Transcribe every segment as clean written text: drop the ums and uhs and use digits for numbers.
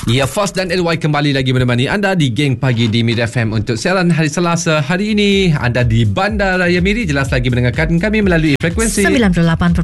Ya, Fos dan LY kembali lagi menemani anda di Geng Pagi di Mid FM untuk siaran hari Selasa. Hari ini anda di Bandar Raya Miri, jelas lagi mendengarkan kami melalui frekuensi 98.0.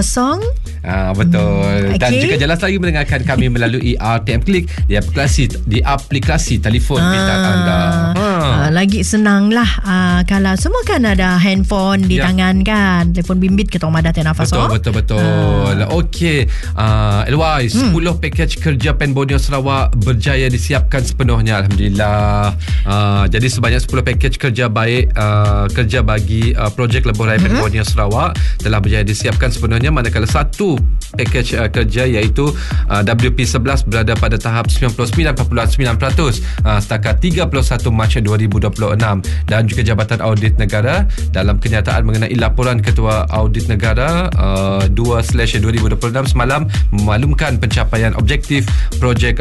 Betul. Dan juga jelas lagi mendengarkan kami melalui RTM Klik di aplikasi telefon pintar anda. Lagi senang lah kalau semua kan ada handphone di tangan kan, telefon bimbit kita orang madah nafas. Betul. Okey, LY 10 pakej kerja PEN Borneo Sarawak berjaya disiapkan sepenuhnya, alhamdulillah. Jadi sebanyak 10 pakej kerja baik kerja bagi projek lebuh raya PEN Borneo Sarawak telah berjaya disiapkan sepenuhnya, manakala satu pakej kerja iaitu WP11 berada pada tahap 99.9% setakat 31 Mac 2026. Dan juga Jabatan Audit Negara dalam kenyataan mengenai laporan Ketua Audit Negara 2/2026 semalam memaklumkan pencapaian objektif projek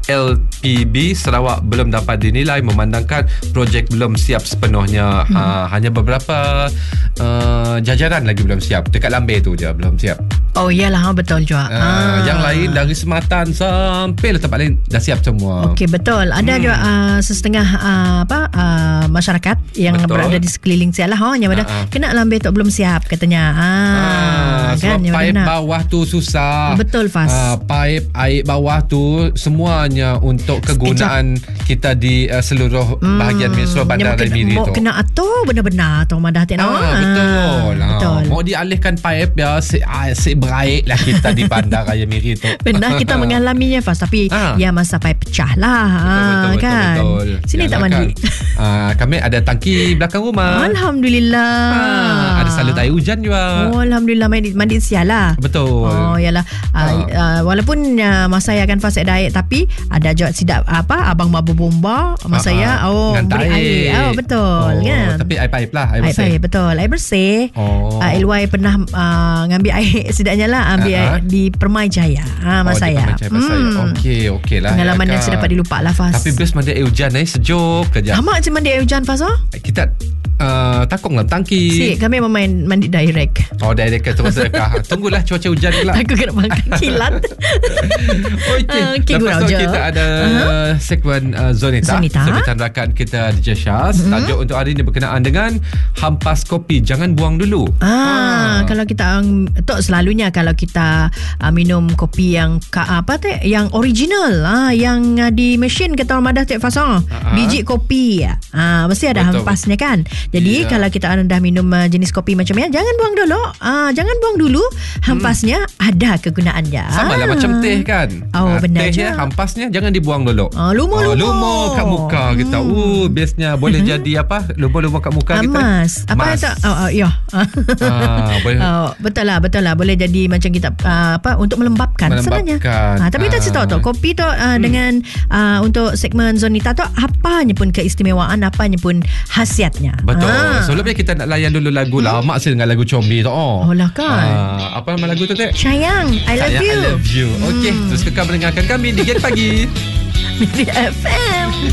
LPB Sarawak belum dapat dinilai memandangkan projek belum siap sepenuhnya. Hanya beberapa jajaran lagi belum siap. Dekat Lambe tu je belum siap. Oh iyalah, betul juga. Yang lain dari Sematan sampai tempat lain dah siap semua. Okey, betul. Ada juga setengah masyarakat yang berada di sekeliling saya lah yang ada kena Lambe tu belum siap katanya. Sebab paip bawah tu susah. Betul, Fas. Paip air bawah tu semuanya untuk kegunaan kita di seluruh bahagian Metro Bandar Raya Miri tu. Kena atur benar-benar tu madah betul. Mau dialihkan paip ya beraik lah kita di Bandar Raya Miri tu. Benar, kita mengalaminya, Fas. Tapi ya masa paip pecah lah. Betul. Sini tak mandi. Kami ada tangki belakang rumah. Alhamdulillah. Ada salut air hujan juga. Oh, alhamdulillah, mandi sial lah. Betul. Oh yalah. Walaupun masa saya akan fasik diet, tapi ada juga sidak abang babu bomba masa saya beri air. Betul kan. Tapi air paip lah, air bersih. Air betul, air bersih. LY pernah ngambil air sedaknya lah, ambil air di Permai Jaya. Masa saya. Okey lah. Pengalaman yang saya dapat dilupa lah, Fas. Tapi best mandi air hujan sejuk kejap. Amak je mandi air hujan, Fas. Kita takung dalam tangki. Kami main direct. Direct terus sedekah. Tunggulah cuaca hujan pula. Aku kena makan kilat. Okey. Lepas tu kita ada segmen Zonita. Sebutan rakan kita di Jashas. Tajuk untuk hari ini berkenaan dengan hampas kopi, jangan buang dulu. Kalau kita selalunya kalau kita minum kopi yang yang original, yang di mesin kita orang madah fasong biji kopi, mesti ada hampasnya kan. Jadi kalau kita dah minum jenis kopi macam ni, jangan buang dulu. Jangan buang dulu. Hampasnya ada kegunaannya. Sama lah macam teh kan. Benar je. Hampasnya jangan dibuang dulu. Lumo kat muka kita. Bestnya boleh jadi lumo kat muka kita. Mas. Betul lah. Boleh jadi macam kita untuk melembabkan sebenarnya. Tapi tak cerita tu kopi tu dengan untuk segmen Zonita tu apanya pun keistimewaan, apanya pun khasiatnya. Betul. Sebelumnya kita nak layan dulu lagu lama dengan lagu Combi tu. Lah kan. Apa nama lagu tu, Tek? Sayang, I love you. Okey, terus kekal mendengarkan kami di Geng Pagi Midi FM.